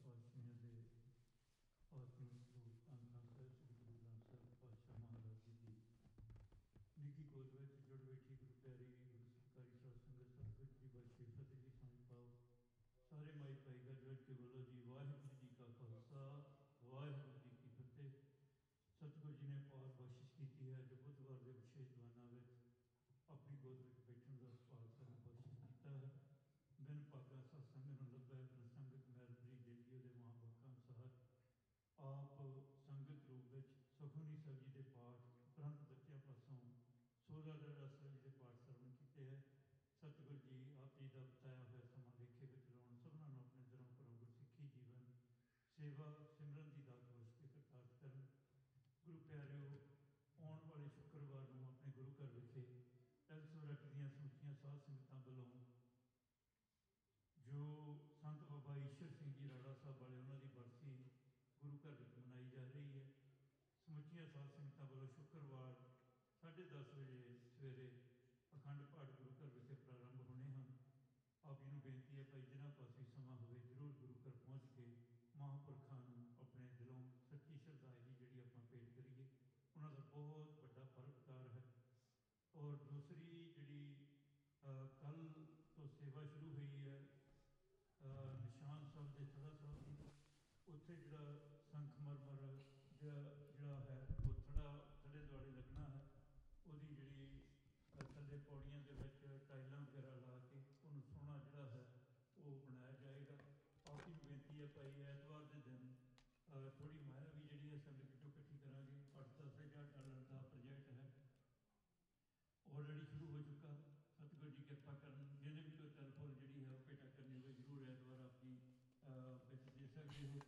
ਪਾਤਸ਼ਾਹਾਂ ਦੇ ਆਤਮਿਕ ਸਰੂਪ ਧੰਨ ਧੰਨ ਸਾਹਿਬ ਸ੍ਰੀ ਗੁਰੂ ਗ੍ਰੰਥ ਸਾਹਿਬ ਪਾਤਸ਼ਾਹ ਮਹਾਰਾਜ ਜੀ ਦੀ ਨਿੱਘੀ ਗੋਦ ਵਿੱਚ ਜੁੜ ਬੈਠੀ ਗੁਰੂ ਪਿਆਰੀ ਗੁਰੂ ਸਰਕਾਰੀ ਸਾਧ ਸੰਗਤ ਸਤਿਗੁਰੂ ਜੀ ਬਖਸ਼ੇ ਫਤਿਹ ਜੀ ਸਾਂਝ ਪਾਓ। ਸਾਰੇ ਮਾਈ ਭਾਈ ਗੱਜਵੱਜ ਕੇ ਬੋਲੋ ਜੀ ਵਾਹਿਗੁਰੂ ਜੀ ਕਾ ਖਾਲਸਾ ਵਾਹਿਗੁਰੂ ਜੀ ਕੀ ਫਤਿਹ। ਸਤਿਗੁਰੂ ਜੀ ਨੇ ਪਾਰ ਬਖਸ਼ਿਸ਼ ਕੀਤੀ ਹੈ ਜੋ ਬੁੱਧਵਾਰ ਦੇ ਵਿਸ਼ੇਸ਼ ਦੀਵਾਨਾਂ ਵਿੱਚ ਆਪਣੀ ਗੋਦ ਵਿੱਚ ਬੈਠਣ ਦਾ ਸੁਭਾਗ ਸਾਨੂੰ ਬਖਸ਼ਿਸ਼ ਕੀਤਾ ਹੈ। ਬਿਨ ਭਾਗਾ ਸਤਸੰਗ ਨੂੰ ਲੱਭੈ ਬਿਨ ਸੰਗਤ ਮੈਲ ਬਰੀ ਜੀ ਉਹਦੇ ਮਹਾਂਪੁਰਖਾਂ ਅਨੁਸਾਰ ਆਪ ਸੰਗਤ ਰੂਪ ਵਿੱਚ ਸੁਖਮਨੀ ਸਾਹਿਬ ਜੀ ਦੇ ਪਾਠ ਉਪਰੰਤ ਬੱਚਿਆਂ ਪਾਸੋਂ 16 ਦਰਿੜਾ ਸਾਹਿਬ ਜੀ ਦੇ ਪਾਠ ਸਰਵਣ ਕੀਤੇ ਹੈ। ਸਤਿਗੁਰੂ ਜੀ ਆਪ ਜੀ ਦਾ ਬਤਾਇਆ ਹੋਇਆ ਸਮਾਂ ਲੇਖੇ ਵਿੱਚ ਲਾਉਣ ਸਭਨਾਂ ਨੂੰ ਆਪਣੇ ਦਿਲੋਂ ਕਰੋ ਗੁਰਸਿੱਖੀ ਜੀਵਨ ਸੇਵਾ ਸਿਮਰਨ ਦੀ ਦਾਤ ਬਖਸ਼ ਕੇ ਕਰਤਾਰ ਕਰਨ। ਗੁਰੂ ਪਿਆਰਿਓ, ਆਉਣ ਵਾਲੇ ਸ਼ੁੱਕਰਵਾਰ ਨੂੰ ਆਪਣੇ ਗੁਰੂ ਘਰ ਵਿਖੇ ਐਲਸਵਰਕ ਦੀਆਂ ਸਮੁੱਚੀਆਂ ਸਾਧ ਸੰਗਤਾਂ ਵੱਲੋਂ ਜੋ ਸੰਤ ਬਾਬਾ ਈਸ਼ਰ ਸਿੰਘ ਜੀ ਰਾੜਾ ਸਾਹਿਬ ਵਾਲੇ ਉਹਨਾਂ ਦੀ ਬਰਸੀ ਗੁਰੂ ਘਰ ਵਿੱਚ ਮਨਾਈ ਜਾ ਰਹੀ ਹੈ। ਸਮੁੱਚੀਆਂ ਸਾਧ ਸੰਗਤਾਂ ਵੱਲੋਂ ਸ਼ੁੱਕਰਵਾਰ 10:30 ਵਜੇ ਸਵੇਰੇ ਅਖੰਡ ਪਾਠ ਗੁਰੂ ਘਰ ਵਿਖੇ ਪ੍ਰਾਰੰਭ ਹੋਣੇ ਹਨ। ਆਪ ਜੀ ਨੂੰ ਬੇਨਤੀ ਹੈ ਭਾਈ ਜਿਨ੍ਹਾਂ ਪਾਸੇ ਸਮਾਂ ਹੋਵੇ ਜ਼ਰੂਰ ਗੁਰੂ ਘਰ ਪਹੁੰਚ ਕੇ ਮਹਾਂਪੁਰਖਾਂ ਨੂੰ ਆਪਣੇ ਦਿਲੋਂ ਸੱਚੀ ਸ਼ਰਧਾਂਜਲੀ ਜਿਹੜੀ ਆਪਾਂ ਭੇਟ ਕਰੀਏ। ਉਹਨਾਂ ਦਾ ਬਹੁਤ ਵੱਡਾ ਪਰਉਪਕਾਰ ਹੈ। ਔਰ ਦੂਸਰੀ ਜਿਹੜੀ ਕੱਲ੍ਹ ਤੋਂ ਸੇਵਾ ਸ਼ੁਰੂ ਹੋਈ ਹੈ ਨਿਸ਼ਾਨ ਸਾਹਿਬ ਦੇ ਥੜਾ ਸਾਹਿਬ ਦੀ, ਉੱਥੇ ਜਿਹੜਾ ਸੰਖਮਰਮਰ ਜਿਹੜਾ ਹੈ ਉਹ ਥੜੇ ਦੁਆਲੇ ਲੱਗਣਾ ਹੈ। ਉਹਦੀ ਜਿਹੜੀ ਥੱਲੇ ਪੌੜੀਆਂ ਦੇ ਵਿੱਚ ਟਾਈਲਾਂ ਵਗੈਰਾ ਲਾ ਕੇ ਉਹਨੂੰ ਸੋਹਣਾ ਜਿਹੜਾ ਹੈ ਉਹ ਬਣਾਇਆ ਜਾਏਗਾ। ਆਪ ਜੀ ਨੂੰ ਬੇਨਤੀ ਹੈ ਭਾਈ ਐਤਵਾਰ ਦੇ ਦਿਨ ਥੋੜ੍ਹੀ ਮਾਇਆ ਵੀ ਜਿਹੜੀ ਹੈ ਸੰਗਤ ਵਿੱਚੋਂ ਇਕੱਠੀ ਕਰਾਂਗੇ। 8-10,000 ਡਾਲਰ ਦਾ ਪ੍ਰੋਜੈਕਟ ਹੈ, ਆਲਰੇਡੀ ਸ਼ੁਰੂ ਹੋ ਚੁੱਕਾ। ਸਤਿਗੁਰੂ ਜੀ ਕਿਰਪਾ ਕਰਨ, ਜਿਹਨੇ ਵੀ ਕੋਈ ਤਰਫਲ ਜਿਹੜੀ ਹੈ ਉਹ ਭੇਟਾ ਕਰਨੀ ਹੋਵੇ ਜ਼ਰੂਰ ਐਤਵਾਰ ਆਪ ਜੀ ਵਿੱਚ ਦੇ ਸਕਦੇ ਹੋ।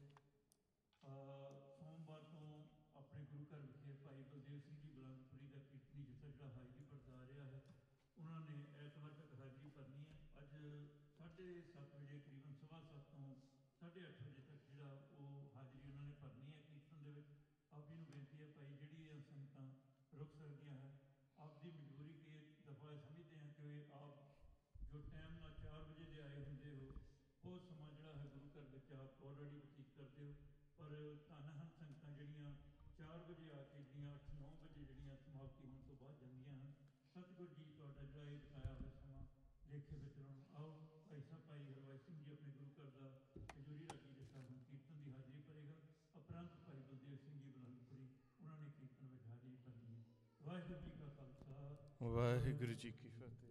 ਸੋਮਵਾਰ ਤੋਂ ਆਪਣੇ ਗੁਰੂ ਘਰ ਵਿਖੇ ਭਾਈ ਬਲਦੇਵ ਸਿੰਘ ਜੀ ਬਲੰਦਪੁਰੀ ਦਾ ਕੀਰਤਨੀ ਜਥਾ ਜਿਹੜਾ ਹਾਜ਼ਰੀ ਭਰਦਾ ਆ ਰਿਹਾ ਹੈ, ਉਹਨਾਂ ਨੇ ਐਤਵਾਰ ਤੱਕ ਹਾਜ਼ਰੀ ਭਰਨੀ ਹੈ। ਅੱਜ 7:30 ਵਜੇ ਕਰੀਬਨ 7:15 ਤੋਂ 8:30 ਵਜੇ ਤੱਕ ਜਿਹੜਾ ਉਹ ਹਾਜ਼ਰੀ ਉਹਨਾਂ ਨੇ ਭਰਨੀ ਹੈ ਕੀਰਤਨ ਦੇ ਵਿੱਚ। ਆਪ ਜੀ ਨੂੰ ਬੇਨਤੀ ਹੈ ਭਾਈ ਜਿਹੜੀਆਂ ਸੰਗਤਾਂ ਰੁਕ ਸਕਦੀਆਂ ਹੈ, ਆਪ ਦੀ ਮਜਬੂਰੀ ਕੇ ਦਫਾ ਸਮਝਦੇ ਹਾਂ ਕਿ ਆਪ ਜੋ ਟਾਈਮ ਨਾਲ 4 ਵਜੇ ਦੇ ਆਏ ਹੁੰਦੇ ਹੋ ਬਹੁਤ ਸਮਾਂ ਜਿਹੜਾ ਹੈ ਗੁਰੂ ਘਰ ਵਿੱਚ ਆਪ ਆਲਰੇਡੀ ਬਤੀਤ ਕਰਦੇ ਹੋ, ਪਰ ਧੰਨ ਹਨ ਸੰਗਤਾਂ ਜਿਹੜੀਆਂ 4 ਵਜੇ ਆ ਕੇ ਜਿਹੜੀਆਂ 8-9 ਵਜੇ ਜਿਹੜੀਆਂ ਸਮਾਪਤੀ ਹੋਣ ਤੋਂ ਬਾਅਦ ਜਾਂਦੀਆਂ ਹਨ। ਸਤਿਗੁਰੂ ਜੀ ਤੁਹਾਡਾ ਜਿਹੜਾ ਇਹ ਬਤਾਇਆ ਹੋਇਆ ਸਮਾਂ ਲੇਖੇ ਵਿੱਚ ਲਾਉਣ। ਆਓ ਭਾਈ ਸਾਹਿਬ ਭਾਈ ਹਰਵਾਜ ਸਿੰਘ ਜੀ ਆਪਣੇ ਗੁਰੂ ਘਰ ਦਾ ਹਜ਼ੂਰੀ ਰਾਗੀ ਦੇ ਸਾਹਿਬ ਕੀਰਤਨ ਦੀ ਹਾਜ਼ਰੀ ਭਰੇਗਾ। ਉਪਰੰਤ ਭਾਈ ਬਲਦੇਵ ਸਿੰਘ ਜੀ ਬਲੰਦਪੁਰੀ ਉਹਨਾਂ ਨੇ ਕੀਰਤਨ ਵਿੱਚ ਹਾਜ਼ਰੀ ਭਰਨੀ ਹੈ। ਵਾਹਿਗੁਰੂ ਜੀ ਕਾ ਖਾਲਸਾ ਵਾਹਿਗੁਰੂ ਜੀ ਕੀ ਫਤਿਹ।